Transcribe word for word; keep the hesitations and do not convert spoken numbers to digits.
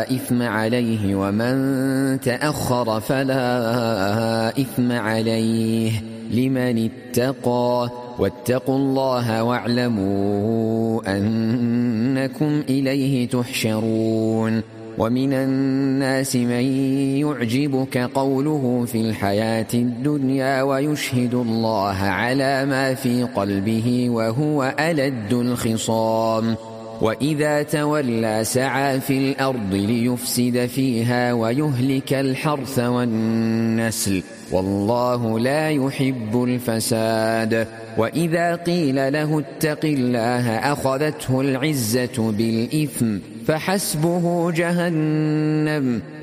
إثم عليه ومن تأخر فلا إثم عليه لمن اتقى واتقوا الله واعلموا أنكم إليه تحشرون. ومن الناس من يعجبك قوله في الحياة الدنيا ويشهد الله على ما في قلبه وهو ألد الخصام وإذا تولى سعى في الأرض ليفسد فيها ويهلك الحرث والنسل والله لا يحب الفساد. وإذا قيل له اتق الله أخذته العزة بالإثم فحسبه جهنم